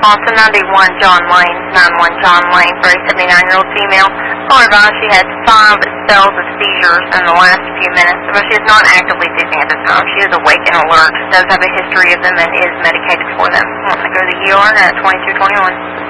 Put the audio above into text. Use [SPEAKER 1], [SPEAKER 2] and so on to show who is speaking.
[SPEAKER 1] Boston 91 John Lane, 91 John Lane for a 79-year-old female. Caller advised she had 5 spells of seizures in the last few minutes, but she is not actively seizing at this time. She is awake and alert, does have a history of them, and is medicated for them. Want to go to the ER at 2221.